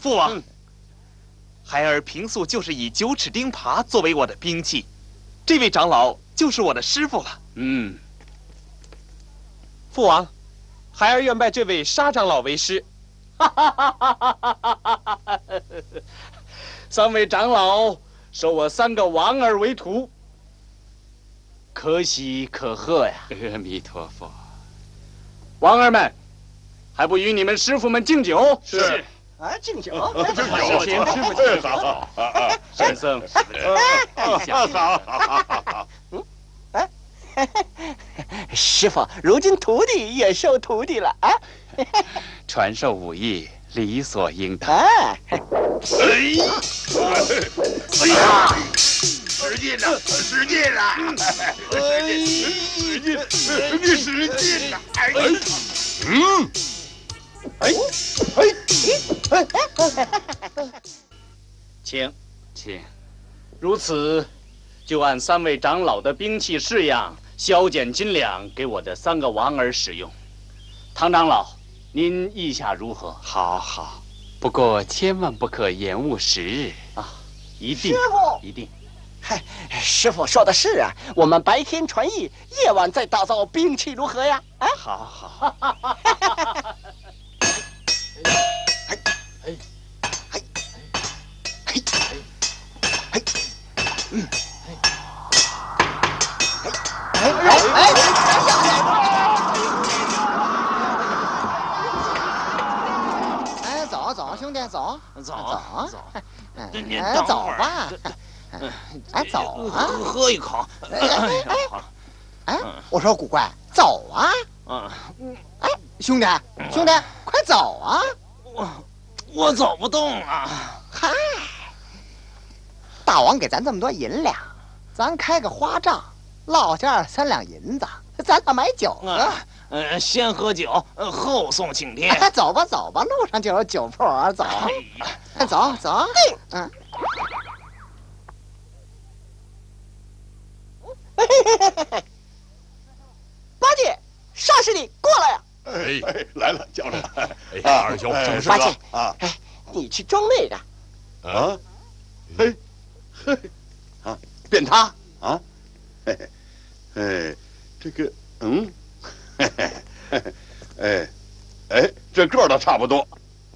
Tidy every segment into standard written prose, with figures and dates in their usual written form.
父王，孩儿平素就是以9齿钉耙作为我的兵器，这位长老就是我的师傅了。 父王，孩儿愿拜这位沙长老为师。 3位长老收我3个王儿为徒，可喜可贺呀！ 阿弥陀佛。 王儿们，还不与你们师傅们敬酒？ 是。 啊，敬酒！ 敬酒！ 请师傅敬酒。 好， 圣僧， 好。 师傅，如今徒弟也收徒弟了啊！ 传授武艺，理所应当。 啊！ 哎呀！使劲呐，使劲呐！使劲呐！ 请。 请。 如此，就按3位长老的兵器式样，削减斤两，给我的3个王儿使用。唐长老，您意下如何？ 好好，不过千万不可延误时日啊！一定， 师傅， 一定。 嗨，师傅说的是啊，我们白天传艺，夜晚再打造兵器，如何呀？啊， 好好。 走，兄弟，走。 您等走会儿吧。走啊！ 喝一口。 我说古怪，走啊！兄弟，快走啊！ 我走不动了。 嗨，大王给咱这么多银两，咱开个花账，落下3两银子，咱俩买酒啊。 先喝酒，后送请帖。 走吧，路上就有酒铺啊，走。走。八戒，沙师弟过来呀！ 来了，叫着。 二兄， 八戒啊，你去装那个。 啊，变他啊，这个这个儿倒差不多，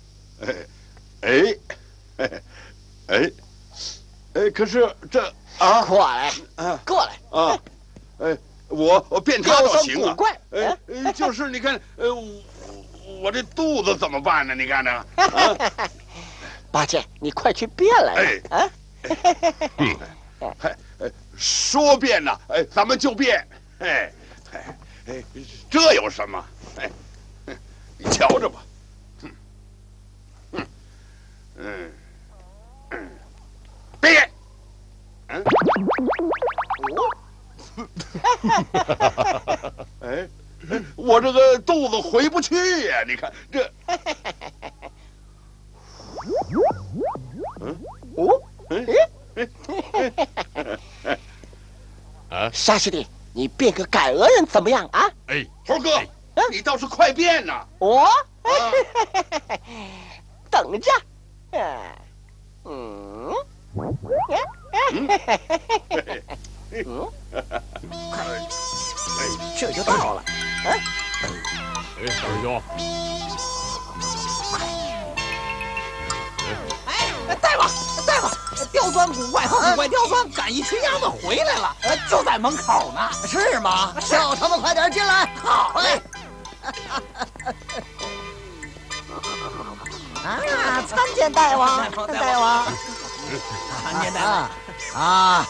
可是这啊， 过来啊，我变他倒行啊，就是你看，我这肚子怎么办呢？你看呢？ 八戒，你快去变来啊！ 说变呢，咱们就变，这有什么？你瞧着吧，变，我这个肚子回不去呀！你看这， 沙师弟，你变个改鹅人怎么样啊？ 猴哥，你倒是快变呐！ 我，等着，这就到了。 二兄， 大夫，刁钻古怪和古怪刁钻赶一群鸭子回来了，就在门口呢。 是吗？叫他们快点进来。 好嘞。 参见大王， 参见大王。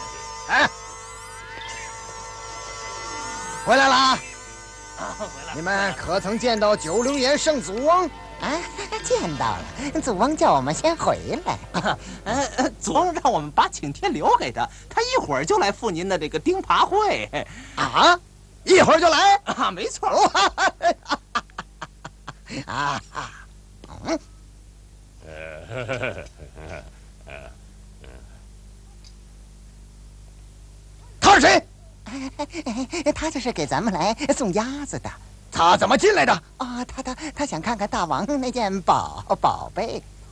回来了啊！你们可曾见到九灵岩圣祖翁？见到了，祖翁叫我们先回来。 祖翁让我们把请帖留给他，他一会儿就来赴您的这个钉耙会。 一会儿就来没错。 他是谁？他就是给咱们来送鸭子的。他怎么进来的？他想看看大王那件宝贝。